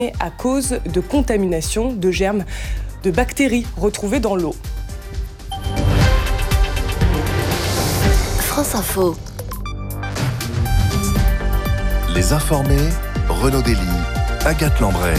à cause de contamination de germes de bactéries retrouvées dans l'eau. France Info. Les informés, Renaud Dely, Agathe Lambray.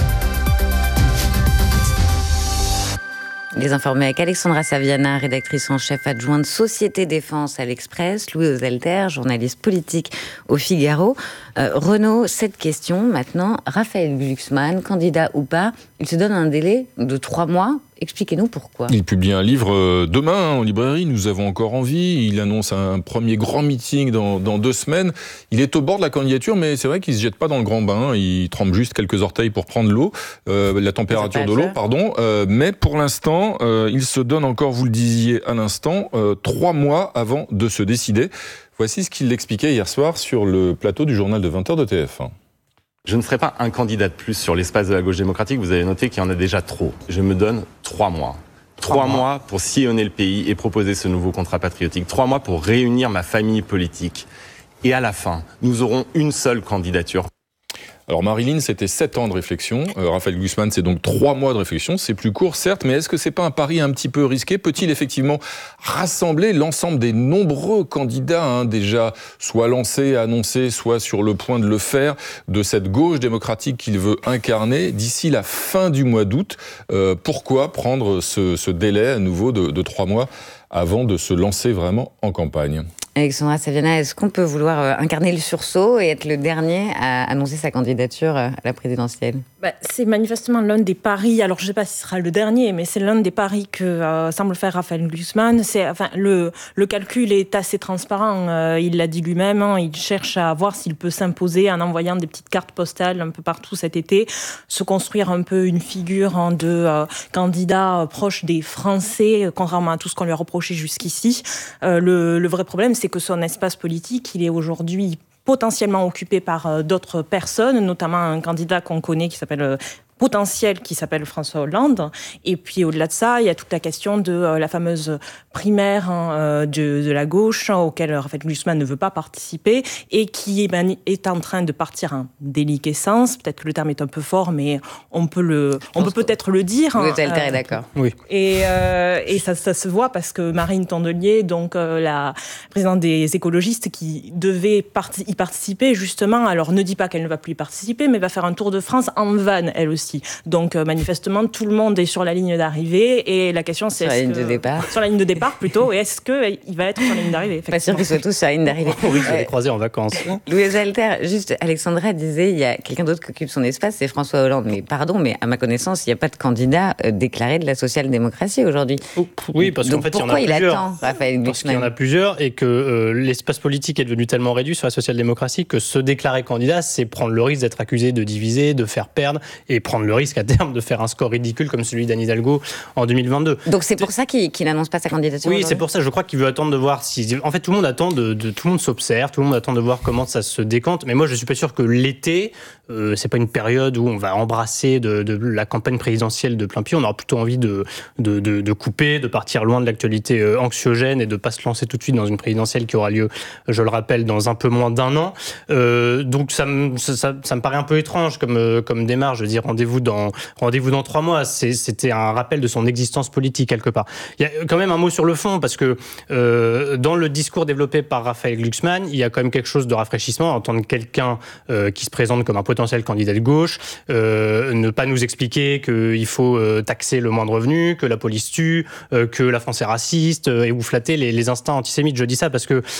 Les informés avec Alexandra Saviana, rédactrice en chef adjointe Société Défense à l'Express, Louis Ozelter, journaliste politique au Figaro. Renaud, cette question maintenant, Raphaël Glucksmann, candidat ou pas, il se donne un délai de 3 mois. Expliquez-nous pourquoi. Il publie un livre demain en librairie, Nous avons encore envie. Il annonce un premier grand meeting dans 2 semaines. Il est au bord de la candidature, mais c'est vrai qu'il ne se jette pas dans le grand bain. Il trempe juste quelques orteils pour prendre l'eau, la température de l'eau, pardon. Mais pour l'instant, il se donne encore, vous le disiez à l'instant, 3 mois avant de se décider. Voici ce qu'il expliquait hier soir sur le plateau du journal de 20h de TF1. Je ne serai pas un candidat de plus sur l'espace de la gauche démocratique. Vous avez noté qu'il y en a déjà trop. Je me donne 3 mois. 3 mois pour sillonner le pays et proposer ce nouveau contrat patriotique. 3 mois pour réunir ma famille politique. Et à la fin, nous aurons une seule candidature. Alors Marilyn, c'était 7 ans de réflexion. Raphaël Glucksmann, c'est donc 3 mois de réflexion. C'est plus court, certes, mais est-ce que c'est pas un pari un petit peu risqué ? Peut-il effectivement rassembler l'ensemble des nombreux candidats, déjà soit lancés, annoncés, soit sur le point de le faire, de cette gauche démocratique qu'il veut incarner d'ici la fin du mois d'août ? Pourquoi prendre ce délai à nouveau de 3 mois avant de se lancer vraiment en campagne ? Alexandra Saviana, est-ce qu'on peut vouloir incarner le sursaut et être le dernier à annoncer sa candidature à la présidentielle ? C'est manifestement l'un des paris, alors je ne sais pas si ce sera le dernier, mais c'est l'un des paris que semble faire Raphaël Glucksmann. Le calcul est assez transparent, il l'a dit lui-même, il cherche à voir s'il peut s'imposer en envoyant des petites cartes postales un peu partout cet été, se construire un peu une figure de candidat proche des Français, contrairement à tout ce qu'on lui a reproché jusqu'ici. Le vrai problème, c'est que son espace politique, il est aujourd'hui potentiellement occupé par d'autres personnes, notamment un candidat qu'on connaît qui s'appelle François Hollande. Et puis au-delà de ça, il y a toute la question de la fameuse primaire de la gauche auquel Raphaël Glucksmann ne veut pas participer et qui est en train de partir en déliquescence. Peut-être que le terme est un peu fort, mais on peut peut-être le dire. Vous êtes est d'accord. Oui. Et ça se voit parce que Marine Tondelier, donc la présidente des écologistes, qui devait y participer justement, alors ne dit pas qu'elle ne va plus y participer, mais va faire un tour de France en van, elle aussi. Donc manifestement, tout le monde est sur la ligne d'arrivée et la question c'est... Sur la ligne de départ. Sur la ligne de départ plutôt, et est-ce qu'il va être sur la ligne d'arrivée ? Pas sûr qu'ils soient tous sur la ligne d'arrivée. Oui, je vais les croiser en vacances. Louis Ozelter, juste Alexandra disait, il y a quelqu'un d'autre qui occupe son espace, c'est François Hollande. Mais pardon, mais à ma connaissance, il n'y a pas de candidat déclaré de la social-démocratie aujourd'hui. Oui, parce qu'en fait, il y en a plusieurs. Pourquoi il attend, Raphaël Glucksmann ? Parce qu'il y en a plusieurs et que l'espace politique est devenu tellement réduit sur la social-démocratie que se déclarer candidat, c'est prendre le risque d'être accusé de diviser, de faire perdre et prendre le risque à terme de faire un score ridicule comme celui d'Anne Hidalgo en 2022. Donc c'est pour ça qu'il n'annonce pas sa candidature ? Oui, c'est pour ça. Je crois qu'il veut attendre de voir si... En fait, tout le monde attend tout le monde s'observe, tout le monde attend de voir comment ça se décante. Mais moi, je suis pas sûr que l'été, c'est pas une période où on va embrasser de la campagne présidentielle de plein pied. On aura plutôt envie de couper, de partir loin de l'actualité anxiogène et de pas se lancer tout de suite dans une présidentielle qui aura lieu, je le rappelle, dans un peu moins d'1 an. Donc ça me paraît un peu étrange comme démarche. Je veux dire, rendez-vous dans 3 mois. C'était un rappel de son existence politique quelque part. Il y a quand même un mot sur le fond parce que dans le discours développé par Raphaël Glucksmann, il y a quand même quelque chose de rafraîchissement à entendre quelqu'un qui se présente comme un potentiel candidat de gauche, ne pas nous expliquer qu'il faut taxer le moins de revenus, que la police tue, que la France est raciste et vous flatter les instincts antisémites. Je dis ça parce que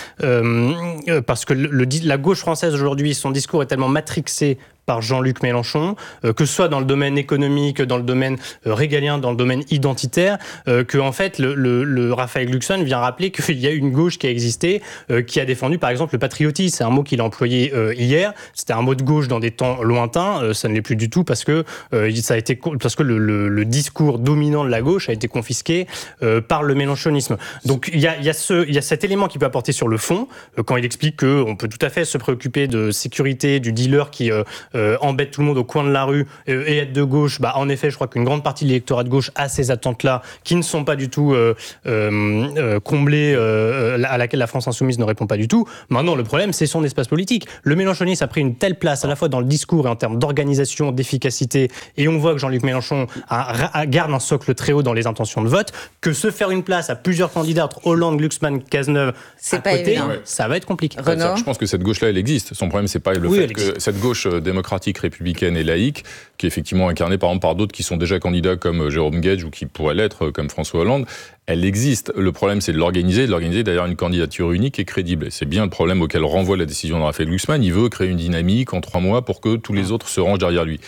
la gauche française aujourd'hui, son discours est tellement matrixé par Jean-Luc Mélenchon, que ce soit dans le domaine économique, dans le domaine régalien, dans le domaine identitaire, que en fait le Raphaël Glucksmann vient rappeler qu'il y a une gauche qui a existé, qui a défendu par exemple le patriotisme. C'est un mot qu'il a employé hier. C'était un mot de gauche dans des temps lointains. Ça ne l'est plus du tout parce que le discours dominant de la gauche a été confisqué par le mélenchonisme. Donc il y a cet élément qui peut apporter sur le fond quand il explique qu'on peut tout à fait se préoccuper de sécurité du dealer qui embête tout le monde au coin de la rue et être de gauche, en effet, je crois qu'une grande partie de l'électorat de gauche a ces attentes-là qui ne sont pas du tout comblées, à laquelle la France Insoumise ne répond pas du tout. Maintenant, le problème, c'est son espace politique. Le mélenchonisme a pris une telle place à la fois dans le discours et en termes d'organisation, d'efficacité, et on voit que Jean-Luc Mélenchon garde un socle très haut dans les intentions de vote, que se faire une place à plusieurs candidats entre Hollande, Glucksmann, Cazeneuve à côté, ça va être compliqué. Renaud. Je pense que cette gauche-là, elle existe. Son problème, c'est pas le fait que cette gauche démocratique, républicaine et laïque, qui est effectivement incarnée par exemple par d'autres qui sont déjà candidats comme Jérôme Guedj ou qui pourraient l'être comme François Hollande, elle existe. Le problème, c'est de l'organiser derrière une candidature unique et crédible. Et c'est bien le problème auquel renvoie la décision de Raphaël Glucksmann. Il veut créer une dynamique en 3 mois pour que tous les autres se rangent derrière lui.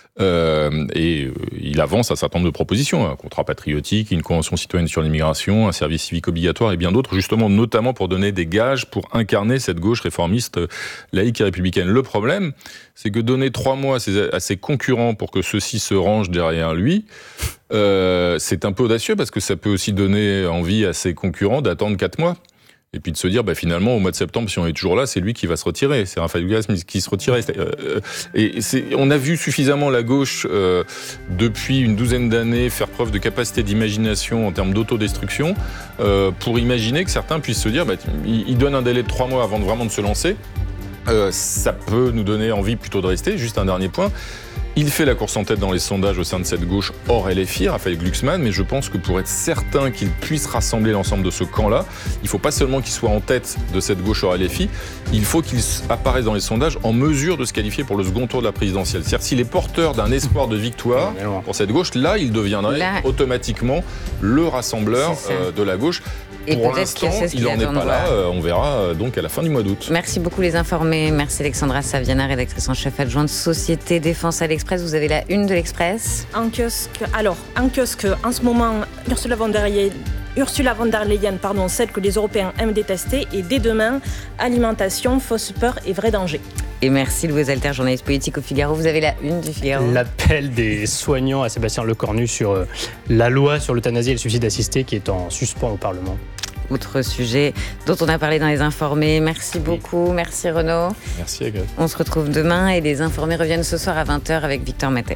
Il avance un certain nombre de propositions, un contrat patriotique, une convention citoyenne sur l'immigration, un service civique obligatoire et bien d'autres, justement, notamment pour donner des gages pour incarner cette gauche réformiste, laïque et républicaine. Le problème, c'est que donner 3 mois à ses concurrents pour que ceux-ci se rangent derrière lui, c'est un peu audacieux parce que ça peut aussi donner envie à ses concurrents d'attendre 4 mois. Et puis de se dire, finalement, au mois de septembre, si on est toujours là, c'est lui qui va se retirer. C'est Raphaël Glucksmann qui se retirait. On a vu suffisamment la gauche, depuis une douzaine d'années, faire preuve de capacité d'imagination en termes d'autodestruction, pour imaginer que certains puissent se dire, il donne un délai de 3 mois avant vraiment de se lancer. Ça peut nous donner envie plutôt de rester. Juste un dernier point. Il fait la course en tête dans les sondages au sein de cette gauche hors LFI, Raphaël Glucksmann, mais je pense que pour être certain qu'il puisse rassembler l'ensemble de ce camp-là, il ne faut pas seulement qu'il soit en tête de cette gauche hors LFI, il faut qu'il apparaisse dans les sondages en mesure de se qualifier pour le second tour de la présidentielle. C'est-à-dire s'il est porteur d'un espoir de victoire pour cette gauche, là, il deviendrait automatiquement le rassembleur de la gauche. Et pour l'instant, il n'en est pas là. On verra donc à la fin du mois d'août. Merci beaucoup les informés. Merci Alexandra Saviana, rédactrice en chef adjointe Société Défense à l'Express. Vous avez la une de l'Express. En kiosque, en ce moment, Ursula von der Leyen, celle que les Européens aiment détester, et dès demain, alimentation, fausse peur et vrai danger. Et merci Louis Alter, journaliste politique au Figaro. Vous avez la une du Figaro. L'appel des soignants à Sébastien Lecornu sur la loi sur l'euthanasie et le suicide assisté qui est en suspens au Parlement. Autre sujet dont on a parlé dans Les Informés. Merci beaucoup, merci Renaud. Merci Agathe. On se retrouve demain et Les Informés reviennent ce soir à 20h avec Victor Matet.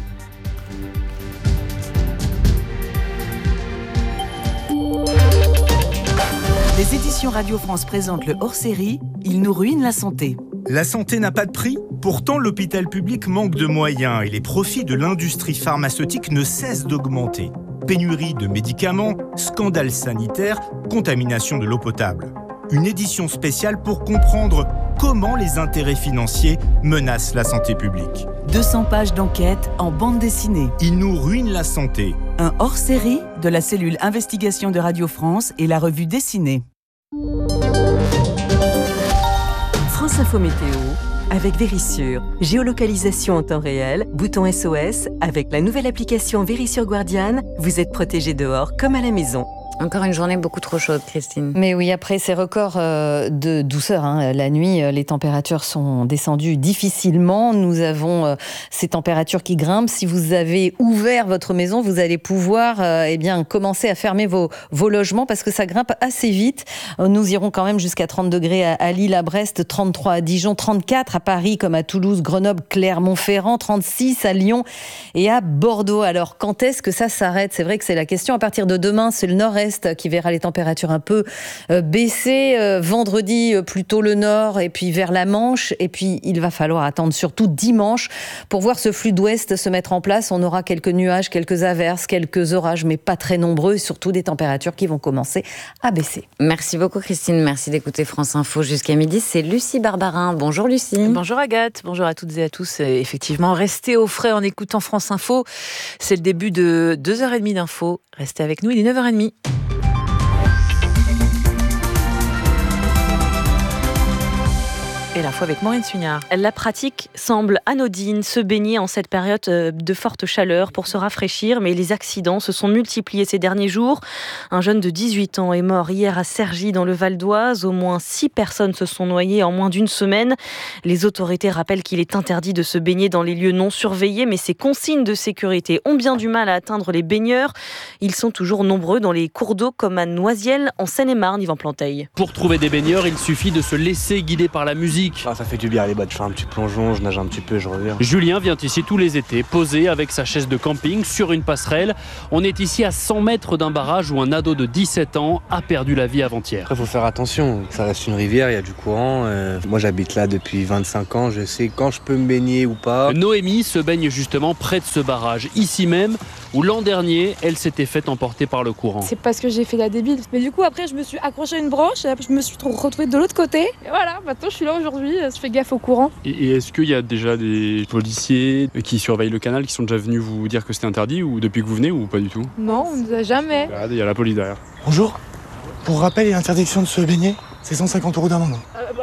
Les éditions Radio France présentent le hors-série « Il nous ruine la santé ». La santé n'a pas de prix. Pourtant, l'hôpital public manque de moyens et les profits de l'industrie pharmaceutique ne cessent d'augmenter. Pénurie de médicaments, scandale sanitaire, contamination de l'eau potable. Une édition spéciale pour comprendre comment les intérêts financiers menacent la santé publique. 200 pages d'enquête en bande dessinée. Il nous ruine la santé. Un hors-série de la cellule Investigation de Radio France et la revue dessinée. France Info Météo avec Vérissure. Géolocalisation en temps réel, bouton SOS. Avec la nouvelle application Vérissure Guardian, vous êtes protégé dehors comme à la maison. Encore une journée beaucoup trop chaude, Christine. Mais oui, après ces records de douceur, la nuit, les températures sont descendues difficilement. Nous avons ces températures qui grimpent. Si vous avez ouvert votre maison, vous allez pouvoir commencer à fermer vos logements parce que ça grimpe assez vite. Nous irons quand même jusqu'à 30 degrés à Lille, à Brest, 33 à Dijon, 34 à Paris comme à Toulouse, Grenoble, Clermont-Ferrand, 36 à Lyon et à Bordeaux. Alors, quand est-ce que ça s'arrête ? C'est vrai que c'est la question. À partir de demain, c'est le nord-est qui verra les températures un peu baisser. Vendredi, plutôt le nord et puis vers la Manche. Et puis, il va falloir attendre surtout dimanche pour voir ce flux d'ouest se mettre en place. On aura quelques nuages, quelques averses, quelques orages, mais pas très nombreux. Et surtout des températures qui vont commencer à baisser. Merci beaucoup Christine. Merci d'écouter France Info jusqu'à midi. C'est Lucie Barbarin. Bonjour Lucie. Bonjour Agathe. Bonjour à toutes et à tous. Effectivement, restez au frais en écoutant France Info. C'est le début de 2h30 d'infos. Restez avec nous, il est 9h30. Et l'info avec Maureen Sugnard. La pratique semble anodine, se baigner en cette période de forte chaleur pour se rafraîchir, mais les accidents se sont multipliés ces derniers jours. Un jeune de 18 ans est mort hier à Cergy dans le Val d'Oise. Au moins 6 personnes se sont noyées en moins d'une semaine. Les autorités rappellent qu'il est interdit de se baigner dans les lieux non surveillés, mais ces consignes de sécurité ont bien du mal à atteindre les baigneurs. Ils sont toujours nombreux dans les cours d'eau comme à Noisiel, en Seine-et-Marne, Yvan Planteil. Pour trouver des baigneurs, il suffit de se laisser guider par la musique musique. Ça fait du bien, les je fais un petit plongeon, je nage un petit peu, je reviens. Julien vient ici tous les étés, posé avec sa chaise de camping sur une passerelle. On est ici à 100 mètres d'un barrage où un ado de 17 ans a perdu la vie avant-hier. Il faut faire attention, ça reste une rivière, il y a du courant. Moi j'habite là depuis 25 ans, je sais quand je peux me baigner ou pas. Noémie se baigne justement près de ce barrage, ici même, où l'an dernier, elle s'était fait emporter par le courant. C'est parce que j'ai fait la débile. Mais du coup, après, je me suis accrochée à une branche, et je me suis retrouvée de l'autre côté. Et voilà, maintenant je suis là aujourd'hui, je fais gaffe au courant. Et est-ce qu'il y a déjà des policiers qui surveillent le canal, qui sont déjà venus vous dire que c'était interdit, ou depuis que vous venez, ou pas du tout? Non, on ne nous a jamais. Il y a la police derrière. Bonjour. Pour rappel et interdiction de se baigner, c'est 150 € d'amende.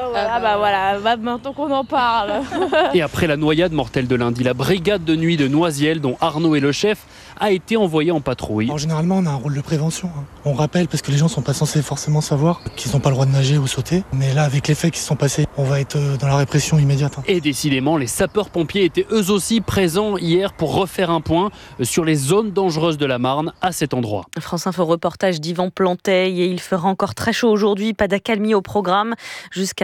Voilà, maintenant qu'on en parle. Et après la noyade mortelle de lundi, la brigade de nuit de Noisiel, dont Arnaud est le chef, a été envoyée en patrouille. Généralement, on a un rôle de prévention. On rappelle parce que les gens sont pas censés forcément savoir qu'ils n'ont pas le droit de nager ou sauter. Mais là, avec les faits qui se sont passés, on va être dans la répression immédiate. Et décidément, les sapeurs-pompiers étaient eux aussi présents hier pour refaire un point sur les zones dangereuses de la Marne à cet endroit. France Info reportage d'Yvan Planteil, et il fera encore très chaud aujourd'hui, pas d'accalmie au programme, jusqu'à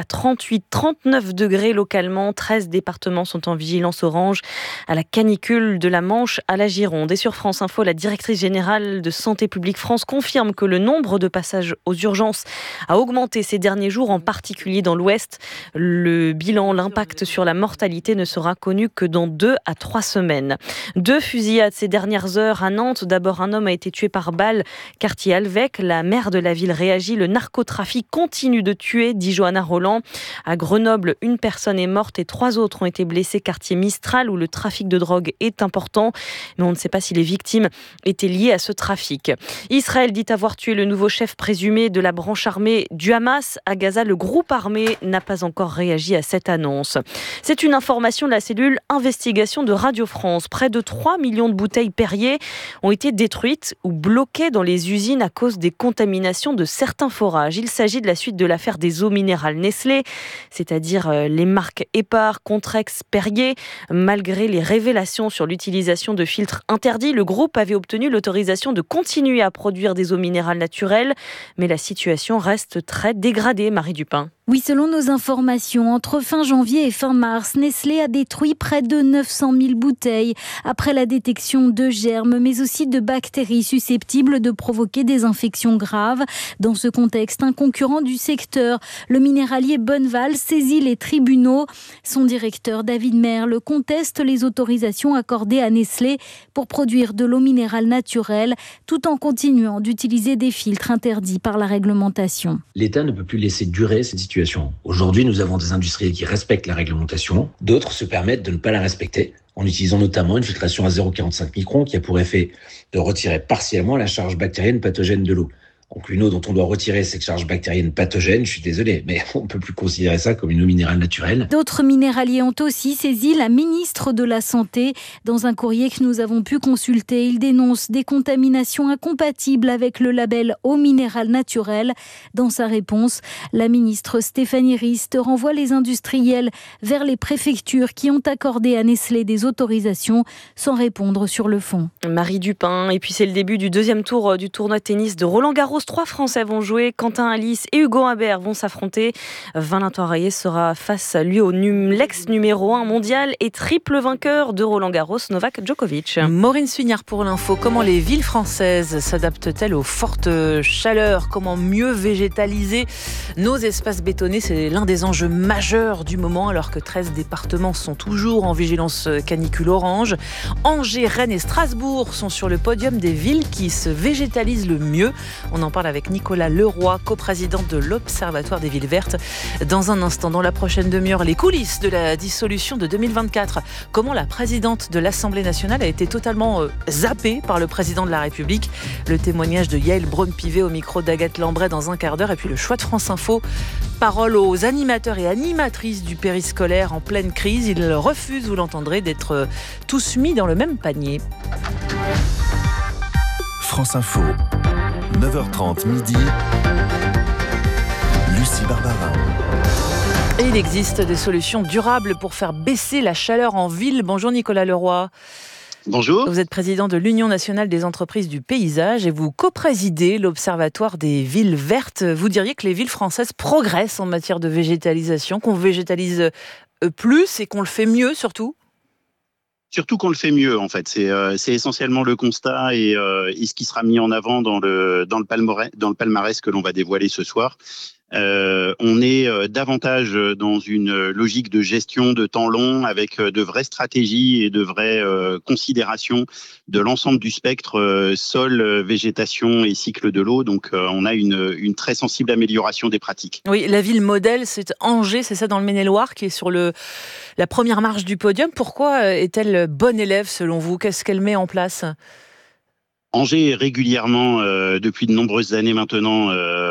38-39 degrés localement. 13 départements sont en vigilance orange à la canicule de la Manche à la Gironde. Et sur France Info, la directrice générale de Santé publique France confirme que le nombre de passages aux urgences a augmenté ces derniers jours, en particulier dans l'Ouest. Le bilan, l'impact sur la mortalité ne sera connu que dans 2 à 3 semaines. 2 fusillades ces dernières heures à Nantes. D'abord, un homme a été tué par balle, quartier Alvec. La maire de la ville réagit. Le narcotrafic continue de tuer, dit Johanna Roland. À Grenoble, une personne est morte et 3 autres ont été blessés, quartier Mistral, où le trafic de drogue est important. Mais on ne sait pas si les victimes étaient liées à ce trafic. Israël dit avoir tué le nouveau chef présumé de la branche armée du Hamas. À Gaza, le groupe armé n'a pas encore réagi à cette annonce. C'est une information de la cellule investigation de Radio France. Près de 3 millions de bouteilles Perrier ont été détruites ou bloquées dans les usines à cause des contaminations de certains forages. Il s'agit de la suite de l'affaire des eaux minérales Nestlé, c'est-à-dire les marques Épar, Contrex, Perrier. Malgré les révélations sur l'utilisation de filtres interdits, le groupe avait obtenu l'autorisation de continuer à produire des eaux minérales naturelles. Mais la situation reste très dégradée, Marie Dupin. Oui, selon nos informations, entre fin janvier et fin mars, Nestlé a détruit près de 900 000 bouteilles après la détection de germes, mais aussi de bactéries susceptibles de provoquer des infections graves. Dans ce contexte, un concurrent du secteur, le minéralier Bonneval, saisit les tribunaux. Son directeur, David Merle, conteste les autorisations accordées à Nestlé pour produire de l'eau minérale naturelle, tout en continuant d'utiliser des filtres interdits par la réglementation. L'État ne peut plus laisser durer cette situation. Aujourd'hui, nous avons des industriels qui respectent la réglementation, d'autres se permettent de ne pas la respecter, en utilisant notamment une filtration à 0,45 microns qui a pour effet de retirer partiellement la charge bactérienne pathogène de l'eau. Donc une eau dont on doit retirer cette charge bactérienne pathogène, je suis désolé, mais on ne peut plus considérer ça comme une eau minérale naturelle. D'autres minéraliers ont aussi saisi la ministre de la Santé. Dans un courrier que nous avons pu consulter, ils dénoncent des contaminations incompatibles avec le label eau minérale naturelle. Dans sa réponse, la ministre Stéphanie Rist renvoie les industriels vers les préfectures qui ont accordé à Nestlé des autorisations sans répondre sur le fond. Marie Dupin, et puis c'est le début du 2e tour du tournoi de tennis de Roland-Garros. 3 Français vont jouer, Quentin Alice et Hugo Humbert vont s'affronter. Valentin Reyes sera face lui au l'ex numéro 1 mondial et triple vainqueur de Roland-Garros, Novak Djokovic. Maureen Suignard pour l'info. Comment les villes françaises s'adaptent-elles aux fortes chaleurs? Comment mieux végétaliser nos espaces bétonnés? C'est l'un des enjeux majeurs du moment, alors que 13 départements sont toujours en vigilance canicule orange. Angers, Rennes et Strasbourg sont sur le podium des villes qui se végétalisent le mieux. On en parle avec Nicolas Leroy, coprésident de l'Observatoire des villes vertes. Dans un instant, dans la prochaine demi-heure, les coulisses de la dissolution de 2024. Comment la présidente de l'Assemblée nationale a été totalement zappée par le président de la République. Le témoignage de Yael Braun-Pivet au micro d'Agathe Lambray dans un quart d'heure. Et puis le choix de France Info. Parole aux animateurs et animatrices du périscolaire en pleine crise. Ils refusent, vous l'entendrez, d'être tous mis dans le même panier. France Info. 9h30 midi, Lucie Barbarin. Et il existe des solutions durables pour faire baisser la chaleur en ville. Bonjour Nicolas Leroy. Bonjour. Vous êtes président de l'Union nationale des entreprises du paysage et vous co-présidez l'Observatoire des villes vertes. Vous diriez que les villes françaises progressent en matière de végétalisation, qu'on végétalise plus et qu'on le fait mieux surtout ? Surtout qu'on le fait mieux, en fait. C'est essentiellement le constat et ce qui sera mis en avant dans le palmarès que l'on va dévoiler ce soir. On est davantage dans une logique de gestion de temps long avec de vraies stratégies et de vraies considérations de l'ensemble du spectre sol, végétation et cycle de l'eau. Donc on a une très sensible amélioration des pratiques. Oui, la ville modèle, c'est Angers, c'est ça, dans le Maine-et-Loire, qui est sur la première marche du podium. Pourquoi est-elle bonne élève selon vous ? Qu'est-ce qu'elle met en place ? Angers est régulièrement, depuis de nombreuses années maintenant,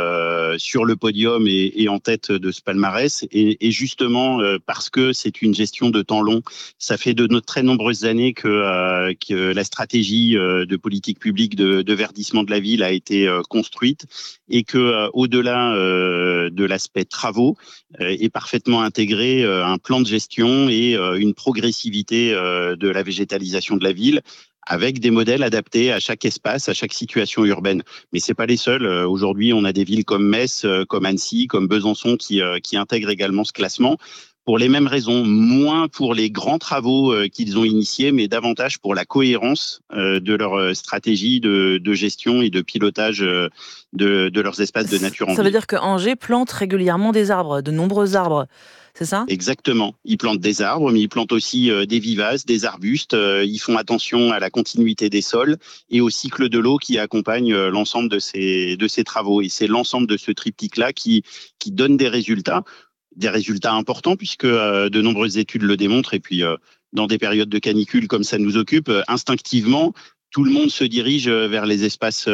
sur le podium et en tête de ce palmarès. Et justement, parce que c'est une gestion de temps long, ça fait de très nombreuses années que la stratégie de politique publique de verdissement de la ville a été construite et que au-delà de l'aspect travaux, est parfaitement intégré un plan de gestion et une progressivité de la végétalisation de la ville, avec des modèles adaptés à chaque espace, à chaque situation urbaine. Mais c'est pas les seuls. Aujourd'hui, on a des villes comme Metz, comme Annecy, comme Besançon qui intègrent également ce classement. Pour les mêmes raisons, moins pour les grands travaux qu'ils ont initiés, mais davantage pour la cohérence de leur stratégie de gestion et de pilotage de leurs espaces de nature en ville. Ça veut dire que Angers plante régulièrement des arbres, de nombreux arbres. C'est ça ? Exactement. Ils plantent des arbres, mais ils plantent aussi des vivaces, des arbustes. Ils font attention à la continuité des sols et au cycle de l'eau qui accompagne l'ensemble de ces travaux. Et c'est l'ensemble de ce triptyque-là qui donne des résultats importants puisque de nombreuses études le démontrent. Et puis, dans des périodes de canicule comme ça nous occupe, instinctivement, tout le monde se dirige vers les espaces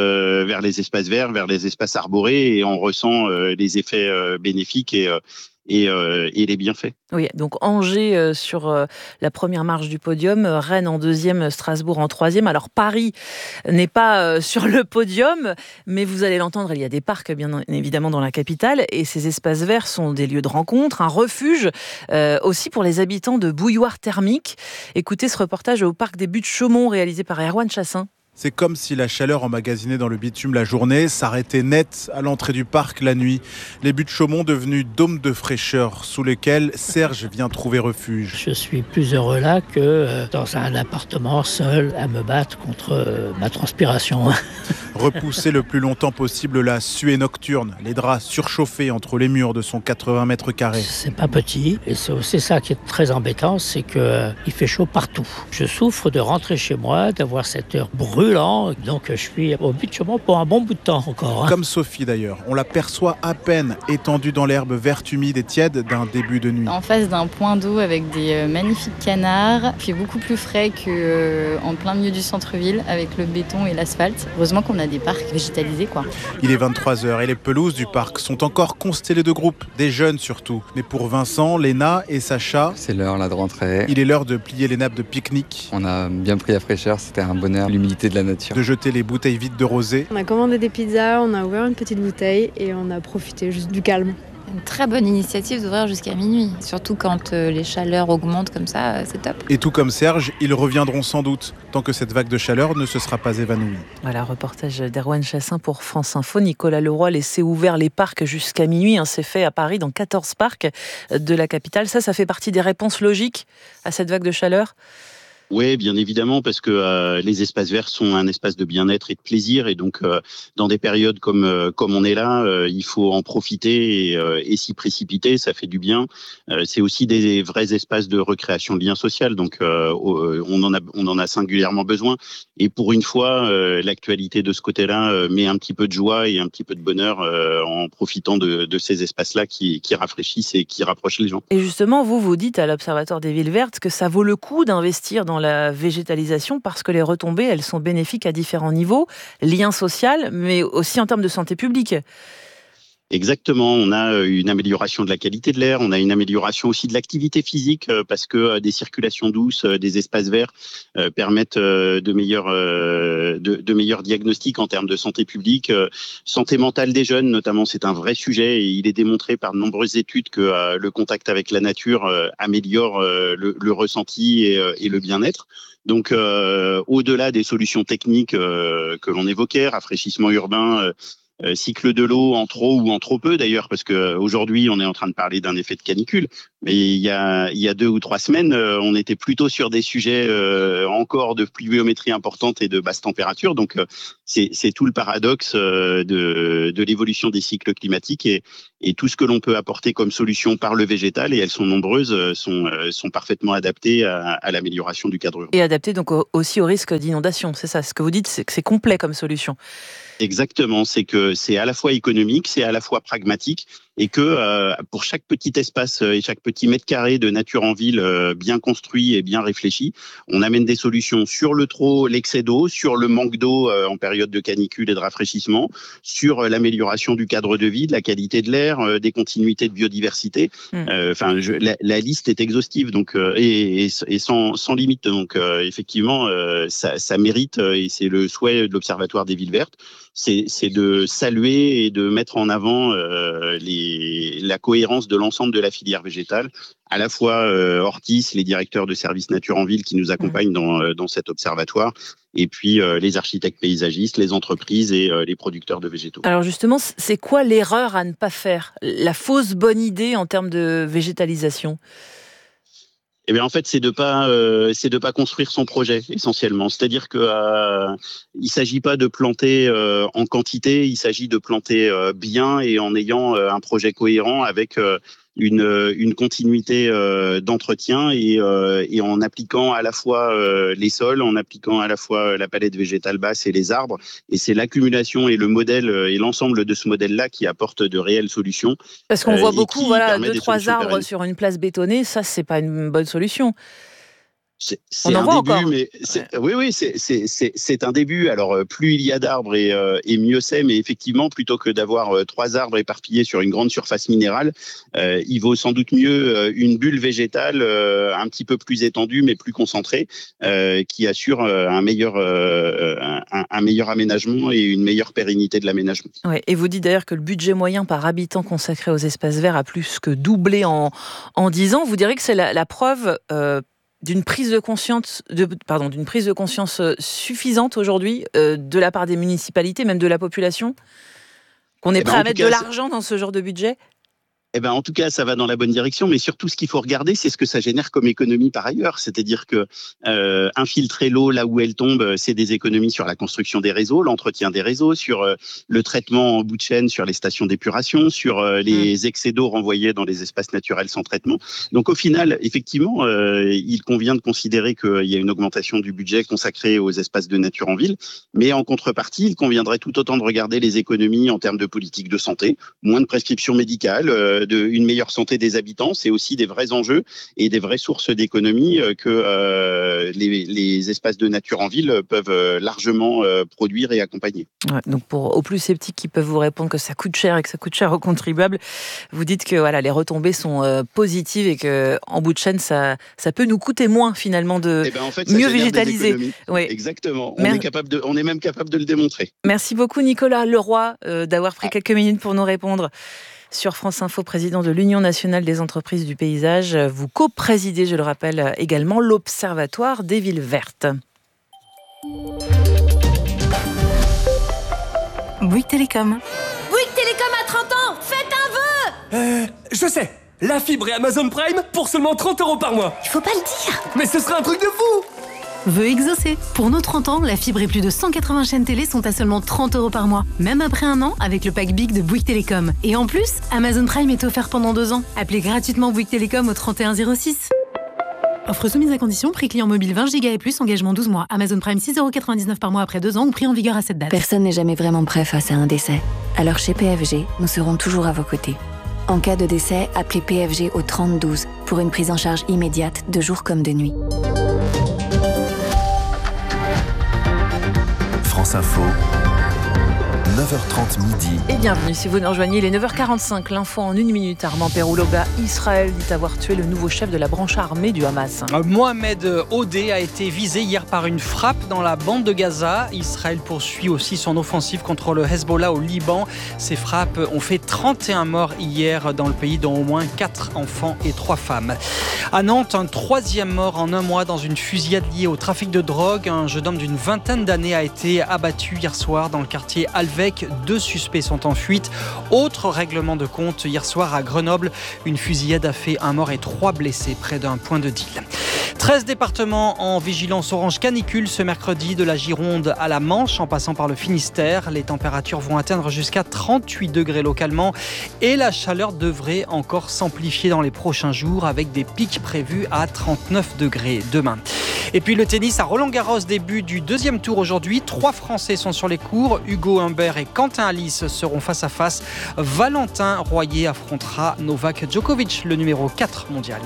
verts, vers les espaces arborés et on ressent les effets bénéfiques et les bienfaits. Oui, donc Angers sur la première marche du podium, Rennes en deuxième, Strasbourg en troisième. Alors Paris n'est pas sur le podium, mais vous allez l'entendre, il y a des parcs bien évidemment dans la capitale et ces espaces verts sont des lieux de rencontre, un refuge aussi pour les habitants de bouilloires thermiques. Écoutez ce reportage au parc des Buttes-Chaumont réalisé par Erwan Chassin. C'est comme si la chaleur emmagasinée dans le bitume la journée s'arrêtait net à l'entrée du parc la nuit. Les Buttes-Chaumont devenus dômes de fraîcheur sous lesquels Serge vient trouver refuge. Je suis plus heureux là que dans un appartement seul à me battre contre ma transpiration. Repousser le plus longtemps possible la suée nocturne, les draps surchauffés entre les murs de son 80 mètres carrés. C'est pas petit et c'est aussi ça qui est très embêtant, c'est qu'il fait chaud partout. Je souffre de rentrer chez moi, d'avoir cette heure brûlante. Donc je suis au Buttes-Chaumont pour un bon bout de temps encore. Comme Sophie d'ailleurs, on l'aperçoit à peine étendue dans l'herbe verte humide et tiède d'un début de nuit. En face d'un point d'eau avec des magnifiques canards, il fait beaucoup plus frais qu'en plein milieu du centre-ville avec le béton et l'asphalte. Heureusement qu'on a des parcs végétalisés, quoi. Il est 23h et les pelouses du parc sont encore constellées de groupes, des jeunes surtout. Mais pour Vincent, Léna et Sacha, c'est l'heure là de rentrer. Il est l'heure de plier les nappes de pique-nique. On a bien pris la fraîcheur, c'était un bonheur, l'humidité de la nature. De jeter les bouteilles vides de rosé. On a commandé des pizzas, on a ouvert une petite bouteille et on a profité juste du calme. Une très bonne initiative d'ouvrir jusqu'à minuit. Surtout quand les chaleurs augmentent comme ça, c'est top. Et tout comme Serge, ils reviendront sans doute, tant que cette vague de chaleur ne se sera pas évanouie. Voilà, reportage d'Erwan Chassin pour France Info. Nicolas Leroy laissait ouverts les parcs jusqu'à minuit. C'est fait à Paris, dans 14 parcs de la capitale. Ça fait partie des réponses logiques à cette vague de chaleur ? Oui, bien évidemment, parce que les espaces verts sont un espace de bien-être et de plaisir, et donc dans des périodes comme on est là, il faut en profiter et s'y précipiter, ça fait du bien. C'est aussi des vrais espaces de recréation, de lien social, donc on en a singulièrement besoin. Et pour une fois, l'actualité de ce côté-là met un petit peu de joie et un petit peu de bonheur en profitant de ces espaces-là qui rafraîchissent et qui rapprochent les gens. Et justement, vous dites à l'Observatoire des villes vertes que ça vaut le coup d'investir dans la végétalisation parce que les retombées, elles sont bénéfiques à différents niveaux, lien social, mais aussi en termes de santé publique. Exactement, on a une amélioration de la qualité de l'air, on a une amélioration aussi de l'activité physique parce que des circulations douces, des espaces verts permettent de meilleurs diagnostics en termes de santé publique. Santé mentale des jeunes, notamment, c'est un vrai sujet et il est démontré par de nombreuses études que le contact avec la nature améliore le ressenti et le bien-être. Donc, au-delà des solutions techniques que l'on évoquait, rafraîchissement urbain, cycle de l'eau en trop ou en trop peu d'ailleurs, parce que aujourd'hui on est en train de parler d'un effet de canicule, mais il y a 2 ou 3 semaines, on était plutôt sur des sujets encore de pluviométrie importante et de basse température. Donc c'est tout le paradoxe de l'évolution des cycles climatiques et tout ce que l'on peut apporter comme solution par le végétal, et elles sont nombreuses, sont parfaitement adaptées à l'amélioration du cadre urbain. Et adaptées donc aussi au risque d'inondation, c'est ça. Ce que vous dites, c'est que c'est complet comme solution. Exactement, c'est que c'est à la fois économique, c'est à la fois pragmatique, et que pour chaque petit espace et chaque petit mètre carré de nature en ville bien construit et bien réfléchi, on amène des solutions sur le trop, l'excès d'eau, sur le manque d'eau en période de canicule et de rafraîchissement, sur l'amélioration du cadre de vie, de la qualité de l'air, des continuités de biodiversité. La liste est exhaustive donc et sans limite. Donc effectivement, ça mérite, et c'est le souhait de l'Observatoire des villes vertes, c'est de saluer et de mettre en avant la cohérence de l'ensemble de la filière végétale, à la fois Ortis, les directeurs de services nature en ville qui nous accompagnent dans cet observatoire, et puis les architectes paysagistes, les entreprises et les producteurs de végétaux. Alors justement, c'est quoi l'erreur à ne pas faire, la fausse bonne idée en termes de végétalisation ? Eh bien, en fait, c'est de pas construire son projet essentiellement. C'est-à-dire que il s'agit pas de planter en quantité, il s'agit de planter bien et en ayant un projet cohérent avec une continuité d'entretien et en appliquant à la fois les sols, en appliquant à la fois la palette végétale basse et les arbres. Et c'est l'accumulation et le modèle et l'ensemble de ce modèle-là qui apporte de réelles solutions. Parce qu'on voit beaucoup, 2-3 arbres pérennes sur une place bétonnée, ça c'est pas une bonne solution. C'est un début, mais c'est un début. Alors, plus il y a d'arbres et mieux c'est. Mais effectivement, plutôt que d'avoir 3 arbres éparpillés sur une grande surface minérale, il vaut sans doute mieux une bulle végétale un petit peu plus étendue, mais plus concentrée, qui assure un meilleur aménagement et une meilleure pérennité de l'aménagement. Ouais, et vous dites d'ailleurs que le budget moyen par habitant consacré aux espaces verts a plus que doublé en 10 ans. Vous direz que c'est la preuve d'une prise de conscience suffisante aujourd'hui de la part des municipalités, même de la population, qu'on est prêt à mettre de l'argent dans ce genre de budget ? En tout cas, ça va dans la bonne direction, mais surtout, ce qu'il faut regarder, c'est ce que ça génère comme économie par ailleurs. C'est-à-dire que infiltrer l'eau là où elle tombe, c'est des économies sur la construction des réseaux, l'entretien des réseaux, sur le traitement en bout de chaîne, sur les stations d'épuration, sur les excès d'eau renvoyés dans les espaces naturels sans traitement. Donc, au final, effectivement, il convient de considérer qu'il y a une augmentation du budget consacré aux espaces de nature en ville, mais en contrepartie, il conviendrait tout autant de regarder les économies en termes de politique de santé, moins de prescriptions médicales, une meilleure santé des habitants. C'est aussi des vrais enjeux et des vraies sources d'économie que les espaces de nature en ville peuvent largement produire et accompagner. Ouais, donc aux plus sceptiques qui peuvent vous répondre que ça coûte cher et que ça coûte cher aux contribuables, vous dites que les retombées sont positives et qu'en bout de chaîne, ça peut nous coûter moins finalement de mieux végétaliser. Oui. Exactement. On est même capable de le démontrer. Merci beaucoup Nicolas Leroy d'avoir pris quelques minutes pour nous répondre. Sur France Info, président de l'Union nationale des entreprises du paysage. Vous co-présidez, je le rappelle, également l'Observatoire des villes vertes. Bouygues Télécom. Bouygues Télécom a 30 ans. Faites un vœu. Je sais. La fibre et Amazon Prime pour seulement 30 € par mois. Il faut pas le dire. Mais ce serait un truc de fou. Vœu exaucé. Pour nos 30 ans, la fibre et plus de 180 chaînes télé sont à seulement 30 € par mois. Même après 1 an, avec le pack Big de Bouygues Télécom. Et en plus, Amazon Prime est offert pendant 2 ans. Appelez gratuitement Bouygues Télécom au 3106. Offre soumise à condition, prix client mobile 20 Go et plus, engagement 12 mois. Amazon Prime 6,99 € par mois après 2 ans ou prix en vigueur à cette date. Personne n'est jamais vraiment prêt face à un décès. Alors chez PFG, nous serons toujours à vos côtés. En cas de décès, appelez PFG au 3012 pour une prise en charge immédiate de jour comme de nuit. France Info, 9h30 midi. Et bienvenue si vous nous rejoignez, il est 9h45, l'info en 1 minute. Armand Perouloga, Israël dit avoir tué le nouveau chef de la branche armée du Hamas. Mohamed Odeh a été visé hier par une frappe dans la bande de Gaza. Israël poursuit aussi son offensive contre le Hezbollah au Liban. Ces frappes ont fait 31 morts hier dans le pays, dont au moins 4 enfants et 3 femmes. À Nantes, un 3e mort en un mois dans une fusillade liée au trafic de drogue. Un jeune homme d'une vingtaine d'années a été abattu hier soir dans le quartier Alvec. 2 suspects sont en fuite. Autre règlement de compte hier soir à Grenoble. Une fusillade a fait 1 mort et 3 blessés près d'un point de deal. 13 départements en vigilance orange canicule ce mercredi, de la Gironde à la Manche en passant par le Finistère. Les températures vont atteindre jusqu'à 38 degrés localement et la chaleur devrait encore s'amplifier dans les prochains jours avec des pics prévus à 39 degrés demain. Et puis le tennis à Roland-Garros, début du 2e tour aujourd'hui. 3 Français sont sur les cours. Hugo Humbert et Quentin Alice seront face à face. Valentin Royer affrontera Novak Djokovic, le numéro 4 mondial.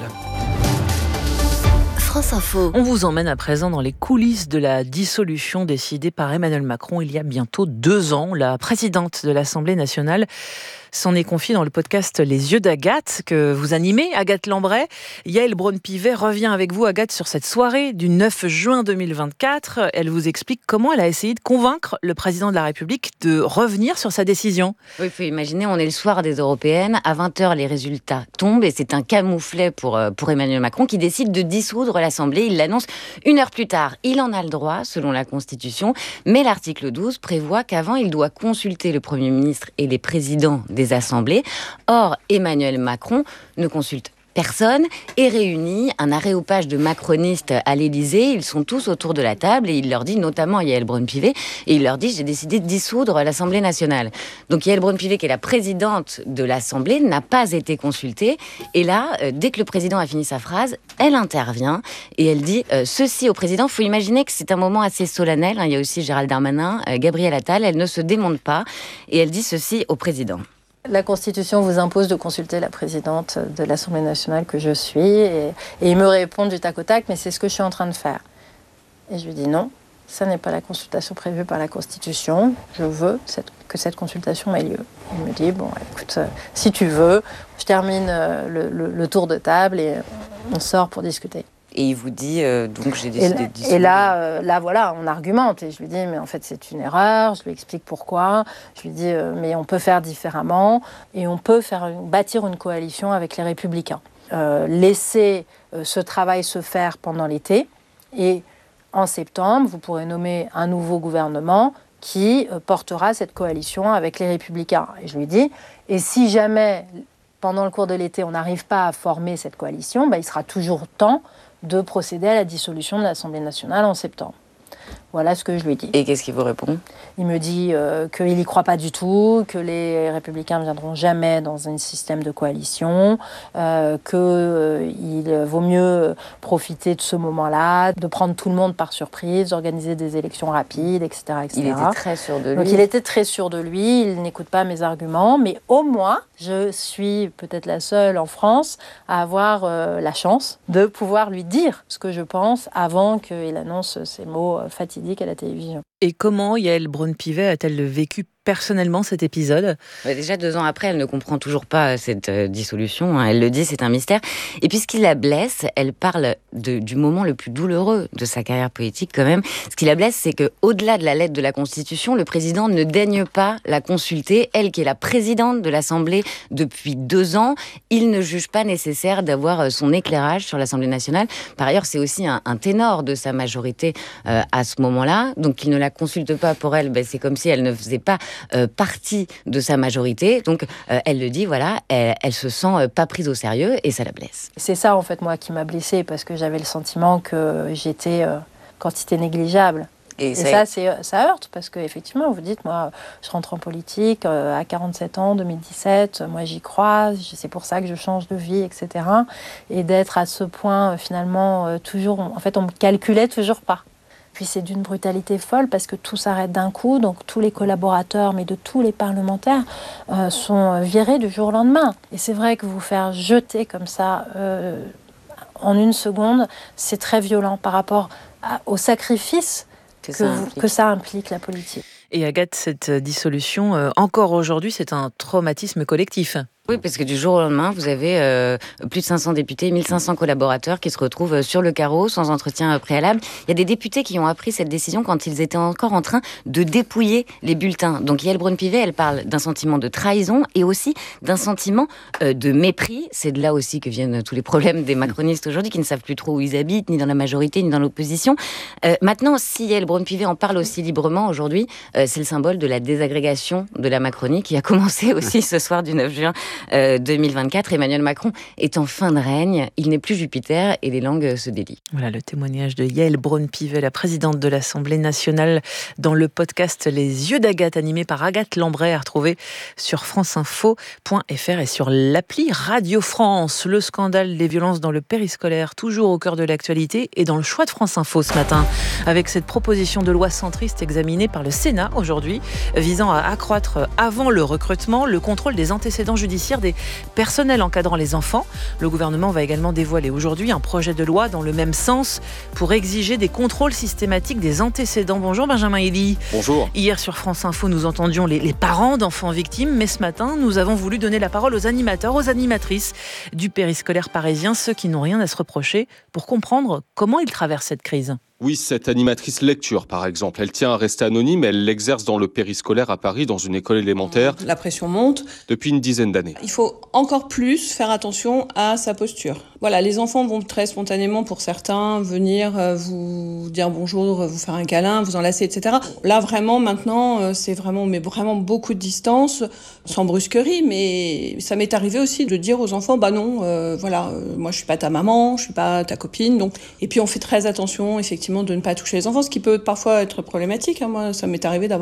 France Info. On vous emmène à présent dans les coulisses de la dissolution décidée par Emmanuel Macron il y a bientôt 2 ans. La présidente de l'Assemblée nationale s'en est confiée dans le podcast Les Yeux d'Agathe que vous animez, Agathe Lambray. Yaël Braun-Pivet revient avec vous, Agathe, sur cette soirée du 9 juin 2024. Elle vous explique comment elle a essayé de convaincre le président de la République de revenir sur sa décision. Oui, il faut imaginer, on est le soir des Européennes. À 20h, les résultats tombent et c'est un camouflet pour Emmanuel Macron qui décide de dissoudre l'Assemblée. Il l'annonce 1 heure plus tard. Il en a le droit, selon la Constitution, mais l'article 12 prévoit qu'avant, il doit consulter le Premier ministre et les présidents des assemblées. Or, Emmanuel Macron ne consulte personne et réunit un aréopage de macronistes à l'Élysée. Ils sont tous autour de la table et il leur dit, notamment Yaël Braun-Pivet, et il leur dit « j'ai décidé de dissoudre l'Assemblée nationale ». Donc Yaël Braun-Pivet, qui est la présidente de l'Assemblée, n'a pas été consultée. Et là, dès que le président a fini sa phrase, elle intervient et elle dit ceci au président. Il faut imaginer que c'est un moment assez solennel. Il y a aussi Gérald Darmanin, Gabriel Attal. Elle ne se démonte pas et elle dit ceci au président. La Constitution vous impose de consulter la présidente de l'Assemblée nationale que je suis et il me répond du tac au tac, mais c'est ce que je suis en train de faire. Et je lui dis non, ça n'est pas la consultation prévue par la Constitution, je veux que cette consultation ait lieu. Il me dit, bon écoute, si tu veux, je termine le tour de table et on sort pour discuter. Et il vous dit, donc j'ai décidé de dissoudre. Et là, voilà, on argumente. Et je lui dis, mais en fait, c'est une erreur. Je lui explique pourquoi. Je lui dis, mais on peut faire différemment. Et on peut bâtir une coalition avec les Républicains. Laisser ce travail se faire pendant l'été. Et en septembre, vous pourrez nommer un nouveau gouvernement qui portera cette coalition avec les Républicains. Et je lui dis, et si jamais, pendant le cours de l'été, on n'arrive pas à former cette coalition, il sera toujours temps de procéder à la dissolution de l'Assemblée nationale en septembre. Voilà ce que je lui dis. Et qu'est-ce qu'il vous répond ? Il me dit qu'il n'y croit pas du tout, que les Républicains ne viendront jamais dans un système de coalition, qu'il vaut mieux profiter de ce moment-là, de prendre tout le monde par surprise, d'organiser des élections rapides, etc., etc. Il était très sûr de lui. Donc il était très sûr de lui, il n'écoute pas mes arguments, mais au moins, je suis peut-être la seule en France à avoir la chance de pouvoir lui dire ce que je pense avant qu'il annonce ces mots fatidiques à la télévision. Et comment Yaël Braun-Pivet a-t-elle vécu personnellement cet épisode ? Déjà 2 ans après, elle ne comprend toujours pas cette dissolution. Elle le dit, c'est un mystère. Et puis ce qui la blesse, elle parle du moment le plus douloureux de sa carrière politique quand même. Ce qui la blesse, c'est qu'au-delà de la lettre de la Constitution, le président ne daigne pas la consulter. Elle, qui est la présidente de l'Assemblée depuis 2 ans, il ne juge pas nécessaire d'avoir son éclairage sur l'Assemblée nationale. Par ailleurs, c'est aussi un ténor de sa majorité à ce moment-là. Donc il ne la consulte pas. Pour elle, c'est comme si elle ne faisait pas partie de sa majorité. Donc, elle le dit, voilà, elle se sent pas prise au sérieux et ça la blesse. C'est ça, en fait, moi, qui m'a blessée parce que j'avais le sentiment que j'étais quantité négligeable. Et ça heurte parce qu'effectivement, vous dites, moi, je rentre en politique à 47 ans, 2017, moi, j'y crois, c'est pour ça que je change de vie, etc. Et d'être à ce point, finalement, toujours, en fait, on me calculait toujours pas. Puis c'est d'une brutalité folle parce que tout s'arrête d'un coup. Donc tous les collaborateurs, mais de tous les parlementaires, sont virés du jour au lendemain. Et c'est vrai que vous faire jeter comme ça en 1 seconde, c'est très violent par rapport au sacrifice que ça implique la politique. Et Agathe, cette dissolution, encore aujourd'hui, c'est un traumatisme collectif. Oui, parce que du jour au lendemain, vous avez plus de 500 députés, 1500 collaborateurs qui se retrouvent sur le carreau, sans entretien préalable. Il y a des députés qui ont appris cette décision quand ils étaient encore en train de dépouiller les bulletins. Donc Yaël Braun-Pivet, elle parle d'un sentiment de trahison et aussi d'un sentiment de mépris. C'est de là aussi que viennent tous les problèmes des macronistes aujourd'hui, qui ne savent plus trop où ils habitent, ni dans la majorité, ni dans l'opposition. Maintenant, si Yaël Braun-Pivet en parle aussi librement aujourd'hui, c'est le symbole de la désagrégation de la Macronie qui a commencé aussi ce soir du 9 juin 2024. Emmanuel Macron est en fin de règne, il n'est plus Jupiter et les langues se délient. Voilà le témoignage de Yaël Braun-Pivet, la présidente de l'Assemblée nationale, dans le podcast Les yeux d'Agathe, animé par Agathe Lambray, à retrouver sur franceinfo.fr et sur l'appli Radio France. Le scandale des violences dans le périscolaire, toujours au cœur de l'actualité et dans le choix de France Info ce matin, avec cette proposition de loi centriste examinée par le Sénat aujourd'hui, visant à accroître avant le recrutement le contrôle des antécédents judiciaires des personnels encadrant les enfants. Le gouvernement va également dévoiler aujourd'hui un projet de loi dans le même sens pour exiger des contrôles systématiques des antécédents. Bonjour Benjamin Elie. Bonjour. Hier sur France Info, nous entendions les parents d'enfants victimes, mais ce matin, nous avons voulu donner la parole aux animateurs, aux animatrices du périscolaire parisien, ceux qui n'ont rien à se reprocher, pour comprendre comment ils traversent cette crise. Oui, cette animatrice lecture, par exemple, elle tient à rester anonyme. Elle l'exerce dans le périscolaire à Paris, dans une école élémentaire. La pression monte. Depuis une dizaine d'années. Il faut encore plus faire attention à sa posture. Voilà, les enfants vont très spontanément, pour certains, venir vous dire bonjour, vous faire un câlin, vous enlacer, etc. Là, vraiment, maintenant, c'est vraiment beaucoup de distance, sans brusquerie. Mais ça m'est arrivé aussi de dire aux enfants, moi, je suis pas ta maman, je suis pas ta copine. Donc, et puis, on fait très attention, effectivement, de ne pas toucher les enfants, ce qui peut parfois être problématique. Moi, ça m'est arrivé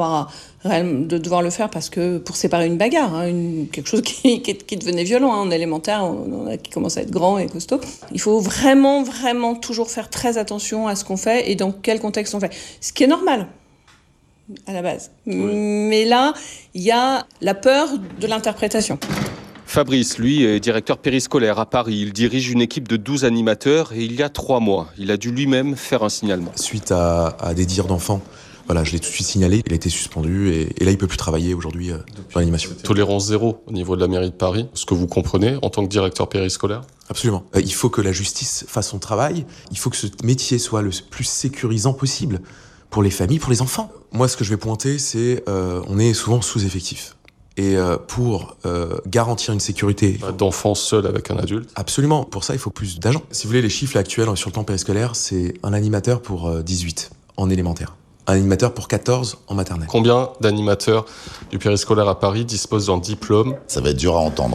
de devoir le faire parce que pour séparer une bagarre, quelque chose qui devenait violent en élémentaire, qui commence à être grand et costaud. Il faut vraiment, vraiment toujours faire très attention à ce qu'on fait et dans quel contexte on fait. Ce qui est normal à la base. Oui. Mais là, il y a la peur de l'interprétation. Fabrice, lui, est directeur périscolaire à Paris. Il dirige une équipe de 12 animateurs et il y a 3 mois, il a dû lui-même faire un signalement. Suite à des dires d'enfants, voilà, je l'ai tout de suite signalé. Il a été suspendu et là, il ne peut plus travailler aujourd'hui sur l'animation. Tolérance zéro au niveau de la mairie de Paris. Ce que vous comprenez en tant que directeur périscolaire ? Absolument. Il faut que la justice fasse son travail. Il faut que ce métier soit le plus sécurisant possible pour les familles, pour les enfants. Moi, ce que je vais pointer, c'est on est souvent sous-effectif. Et pour garantir une sécurité... D'enfants seuls avec un adulte. Absolument. Pour ça, il faut plus d'agents. Si vous voulez, les chiffres actuels sur le temps périscolaire, c'est un animateur pour 18 en élémentaire. Un animateur pour 14 en maternelle. Combien d'animateurs du périscolaire à Paris disposent d'un diplôme ? Ça va être dur à entendre.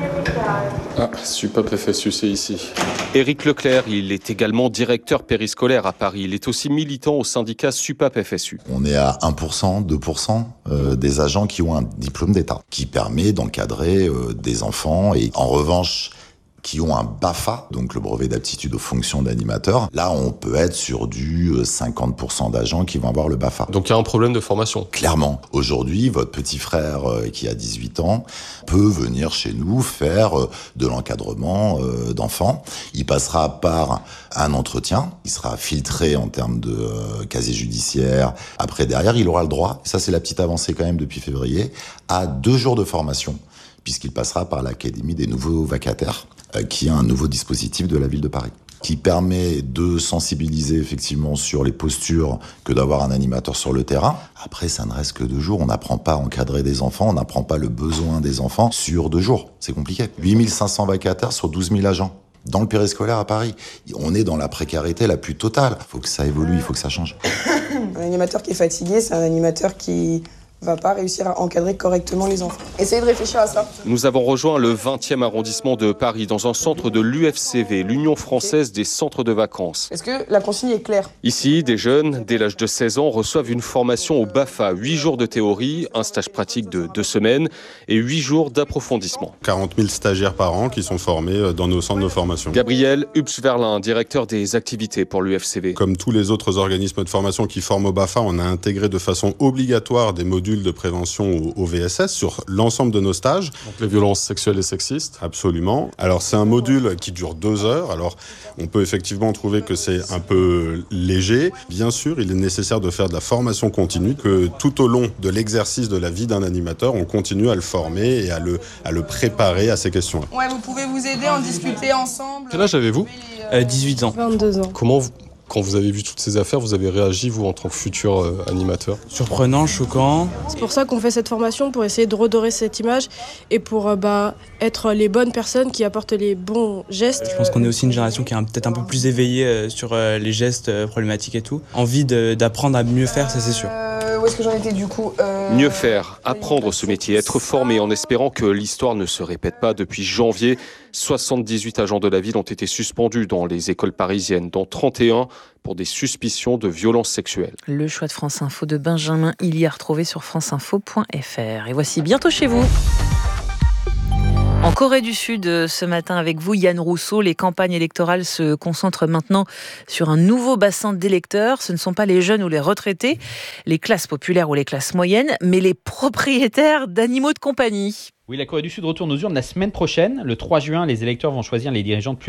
Ah, SUPAP FSU, c'est ici. Éric Leclerc, il est également directeur périscolaire à Paris. Il est aussi militant au syndicat SUPAP FSU. On est à 1%, 2% des agents qui ont un diplôme d'État, qui permet d'encadrer des enfants. Et en revanche, qui ont un BAFA, donc le brevet d'aptitude aux fonctions d'animateur. Là, on peut être sur du 50% d'agents qui vont avoir le BAFA. Donc il y a un problème de formation. Clairement. Aujourd'hui, votre petit frère qui a 18 ans peut venir chez nous faire de l'encadrement d'enfants. Il passera par un entretien. Il sera filtré en termes de casier judiciaire. Après, derrière, il aura le droit, ça c'est la petite avancée quand même depuis février, à 2 jours de formation, puisqu'il passera par l'Académie des nouveaux vacataires, qui est un nouveau dispositif de la ville de Paris, qui permet de sensibiliser effectivement sur les postures que d'avoir un animateur sur le terrain. Après, ça ne reste que 2 jours. On n'apprend pas à encadrer des enfants, on n'apprend pas le besoin des enfants sur 2 jours. C'est compliqué. 8500 vacataires sur 12 000 agents. Dans le périscolaire à Paris, on est dans la précarité la plus totale. Il faut que ça évolue, il faut que ça change. Un animateur qui est fatigué, c'est un animateur qui va pas réussir à encadrer correctement les enfants. Essayez de réfléchir à ça. Nous avons rejoint le 20e arrondissement de Paris, dans un centre de l'UFCV, l'Union française des centres de vacances. Est-ce que la consigne est claire ? Ici, des jeunes, dès l'âge de 16 ans, reçoivent une formation au BAFA, 8 jours de théorie, un stage pratique de 2 semaines et 8 jours d'approfondissement. 40 000 stagiaires par an qui sont formés dans nos centres de formation. Gabriel Hubsverlin, directeur des activités pour l'UFCV. Comme tous les autres organismes de formation qui forment au BAFA, on a intégré de façon obligatoire des modules module de prévention au VSS sur l'ensemble de nos stages. Donc les violences sexuelles et sexistes. Absolument. Alors c'est un module qui dure 2 heures. Alors on peut effectivement trouver que c'est un peu léger. Bien sûr, il est nécessaire de faire de la formation continue, que tout au long de l'exercice de la vie d'un animateur, on continue à le former et à le préparer à ces questions-là. Ouais, vous pouvez vous aider, en discuter ensemble. Quel âge avez-vous ? 18 ans. 22 ans. Comment, quand vous avez vu toutes ces affaires, vous avez réagi, vous, en tant que futur animateur ? Surprenant, choquant. C'est pour ça qu'on fait cette formation, pour essayer de redorer cette image et pour être les bonnes personnes qui apportent les bons gestes. Je pense qu'on est aussi une génération qui est peut-être un peu plus éveillée sur les gestes problématiques et tout. Envie d'apprendre à mieux faire, ça c'est sûr. Où est-ce que j'en étais du coup Mieux faire, apprendre ce métier, être formé en espérant que l'histoire ne se répète pas. Depuis janvier, 78 agents de la ville ont été suspendus dans les écoles parisiennes, dont 31 pour des suspicions de violences sexuelles. Le choix de France Info de Benjamin Hilliard, retrouvé sur franceinfo.fr. Et voici Bientôt chez vous. En Corée du Sud, ce matin avec vous, Yann Rousseau, les campagnes électorales se concentrent maintenant sur un nouveau bassin d'électeurs. Ce ne sont pas les jeunes ou les retraités, les classes populaires ou les classes moyennes, mais les propriétaires d'animaux de compagnie. Oui, la Corée du Sud retourne aux urnes la semaine prochaine. Le 3 juin, les électeurs vont choisir les dirigeants de